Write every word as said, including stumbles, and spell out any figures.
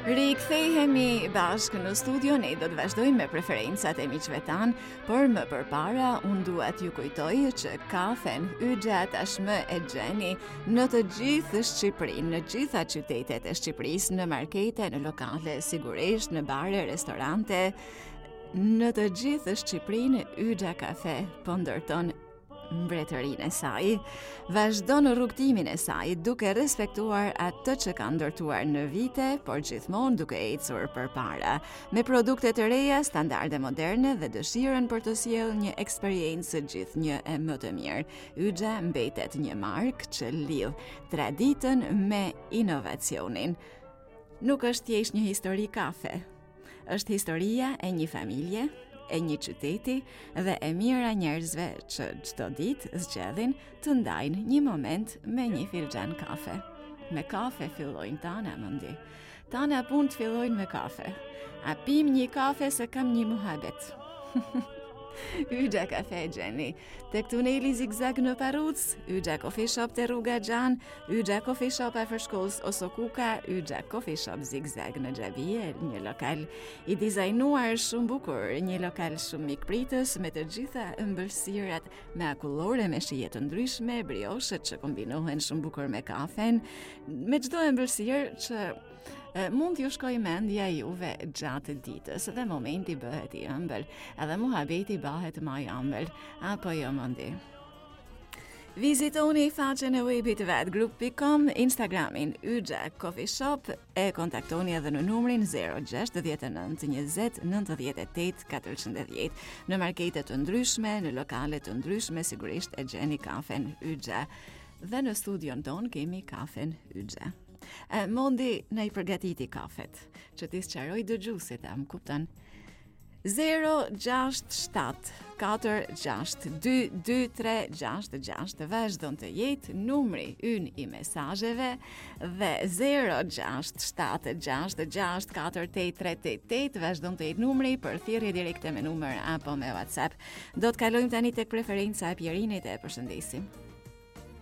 Rikthehemi bashkë në studio, ne do të vazhdojmë me preferencat e miqve tanë, por më përpara unë duhet ju kujtoj që kafen Yxha tashmë e gjeni në të gjithë Shqipërinë, në gjitha qytetet e Shqipërisë, në markete, në lokale, sigurisht, në bare, restorante, në të gjithë Shqipërinë Yxha Kafe po ndërton mbretërinë e saj, vazhdon në rrugtimin e saj duke respektuar atë që ka ndërtuar në vite, por gjithmonë duke ecur përpara, me produkte të reja, standarde moderne dhe dëshirën për të sjellë një eksperiencë gjithnjë e më të mirë. Yxha mbetet një markë që lidh traditën me inovacionin. Nuk është thjesht një histori kafe, është historia e një familje, e një qyteti dhe e mira njerëzve që çdo ditë zgjedhin të ndajnë një moment me një filxhan kafe. Me kafe fillojnë tana mundi. Tana punë të fillojnë me kafe. A pim një kafe se kam një muhabet. Yxha Kafe gjeni tek tuneli Zigzag në Paruc, Yxha Coffee Shop te rruga Xhan, Yxha Coffee Shop afër shkollës Osokuka, Yxha Coffee Shop Zigzag në Xhabie, një lokal i dizajnuar shumë bukur, një lokal shumë mikpritës me të gjitha ëmbëlsirat me akullore, me shije të ndryshme, brioshet që kombinohen shumë bukur me kafen, me çdo ëmbëlsirë që E, mund t'ju shkoj mendja juve gjatë ditës dhe momenti bëhet i ëmbël, edhe muhabeti bëhet më i ëmbël, apo jo mundi. Vizitoni faqen e webit vet group dot com, Instagramin Yxha Coffee Shop e kontaktoni edhe në numrin zero gjasht nëntë njëzet nëntëdhjetë e tetë katërqind. Në markete të ndryshme, në lokale të ndryshme, sigurisht e gjeni kafen Yxha. Dhe në studion ton kemi kafen Yxha. E, Mondi në i përgatiti kafet, që t'i sqaroj dëgjuesit, a më kupton? zero gjasht shtat katër gjasht dy dy tre gjasht gjasht vazhdon të jetë numri ynë i mesazheve dhe zero gjasht shtat gjasht gjasht katër tetë tre tetë tetë vazhdon të jetë numri për thirrje direkte me numër apo me WhatsApp. Do të kalojmë tani tek preferenca e Pierinit, e përshëndesim.